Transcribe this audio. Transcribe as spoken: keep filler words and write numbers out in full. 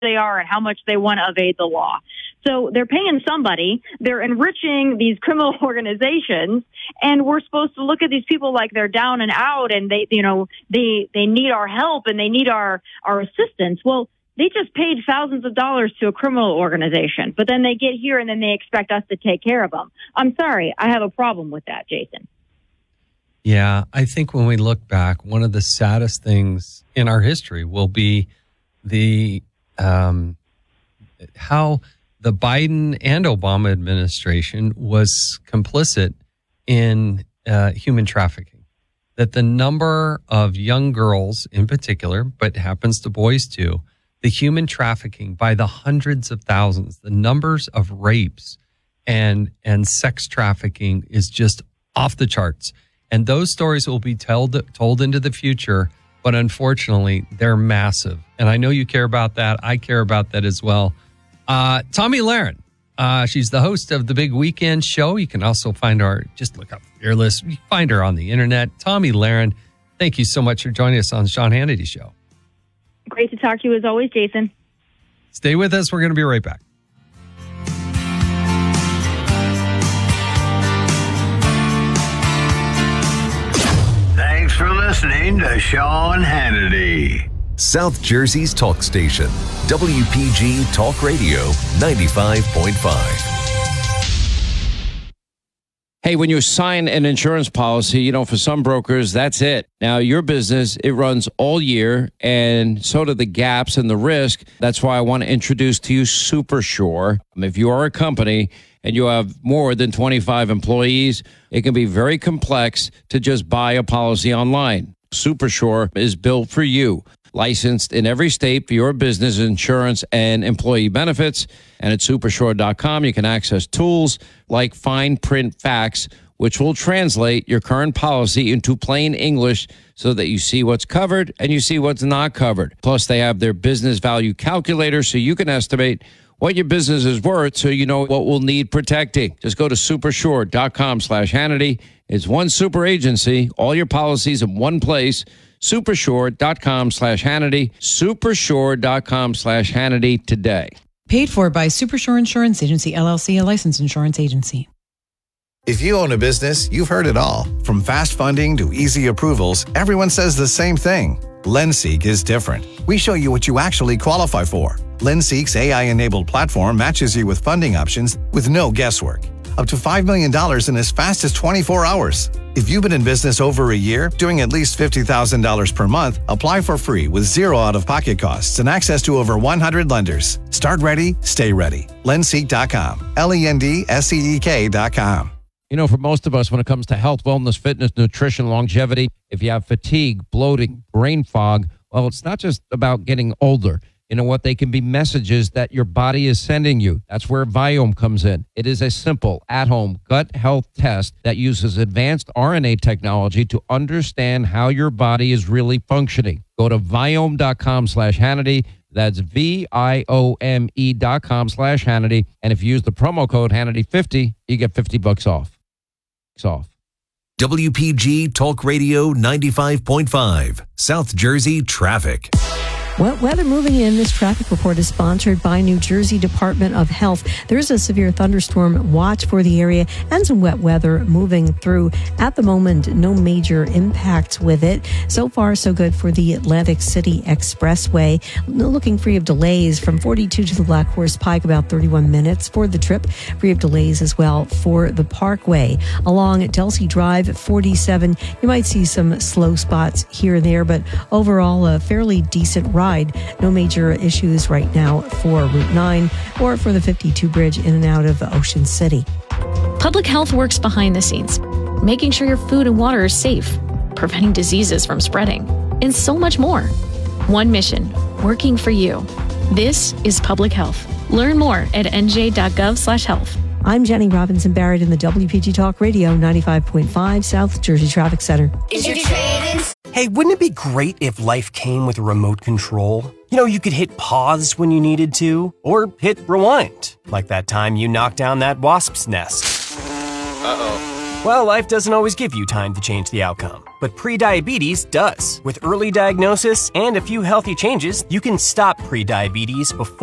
they are and how much they want to evade the law. So they're paying somebody, they're enriching these criminal organizations, and we're supposed to look at these people like they're down and out and they, you know, they, they need our help and they need our, our assistance. Well, they just paid thousands of dollars to a criminal organization, but then they get here and then they expect us to take care of them. I'm sorry, I have a problem with that, Jason. Yeah, I think when we look back, one of the saddest things in our history will be the um, how the Biden and Obama administration was complicit in uh, human trafficking. That the number of young girls in particular, but happens to boys too, the human trafficking by the hundreds of thousands, the numbers of rapes and and sex trafficking is just off the charts. And those stories will be told, told into the future, but unfortunately, they're massive. And I know you care about that. I care about that as well. Uh, Tomi Lahren, uh, she's the host of the Big Weekend Show. You can also find her, just look up Fearless. You find her on the internet. Tomi Lahren, thank you so much for joining us on the Sean Hannity Show. Great to talk to you as always, Jason. Stay with us. We're going to be right back. Thanks for listening to Sean Hannity. South Jersey's talk station, W P G Talk Radio ninety-five point five. Hey, when you sign an insurance policy, you know, for some brokers, that's it. Now, your business, it runs all year, and so do the gaps and the risk. That's why I want to introduce to you SuperSure. If you are a company and you have more than twenty-five employees, it can be very complex to just buy a policy online. SuperSure is built for you. Licensed in every state for your business insurance and employee benefits. And at supersure dot com, you can access tools like fine print facts, which will translate your current policy into plain English so that you see what's covered and you see what's not covered. Plus, they have their business value calculator so you can estimate what your business is worth so you know what will need protecting. Just go to supersure dot com slash Hannity. It's one super agency, all your policies in one place. supersure dot com slash Hannity. supersure dot com slash Hannity today. Paid for by SuperSure Insurance Agency, L L C, a licensed insurance agency. If you own a business, you've heard it all. From fast funding to easy approvals, everyone says the same thing. LendSeek is different. We show you what you actually qualify for. LendSeek's A I-enabled platform matches you with funding options with no guesswork. Up to five million dollars in as fast as twenty-four hours. If you've been in business over a year, doing at least fifty thousand dollars per month, apply for free with zero out-of-pocket costs and access to over one hundred lenders. Start ready, stay ready. Lendseek dot com. L E N D S E E K dot com. You know, for most of us, when it comes to health, wellness, fitness, nutrition, longevity, if you have fatigue, bloating, brain fog, well, it's not just about getting older. You know what? They can be messages that your body is sending you. That's where Viome comes in. It is a simple, at-home gut health test that uses advanced R N A technology to understand how your body is really functioning. Go to Viome dot com slash Hannity. That's V I O M E dot com slash Hannity. And if you use the promo code Hannity fifty, you get fifty bucks off. It's off. W P G Talk Radio ninety-five point five, South Jersey Traffic. Wet weather moving in. This traffic report is sponsored by New Jersey Department of Health. There's a severe thunderstorm watch for the area and some wet weather moving through. At the moment, no major impacts with it. So far, so good for the Atlantic City Expressway. Looking free of delays from forty-two to the Black Horse Pike, about thirty-one minutes for the trip. Free of delays as well for the Parkway. Along Delsea Drive, forty-seven, you might see some slow spots here and there, but overall, a fairly decent ride. No major issues right now for Route nine or for the fifty-two bridge in and out of Ocean City. Public health works behind the scenes, making sure your food and water is safe, preventing diseases from spreading, and so much more. One mission, working for you. This is public health. Learn more at N J dot gov slash health. I'm Jenny Robinson Barrett in the W P G Talk Radio ninety-five point five South Jersey Traffic Center. Is your trade-in? Hey, wouldn't it be great if life came with a remote control? You know, you could hit pause when you needed to, or hit rewind, like that time you knocked down that wasp's nest. Uh-oh. Well, life doesn't always give you time to change the outcome. but prediabetes does. With early diagnosis and a few healthy changes, you can stop prediabetes before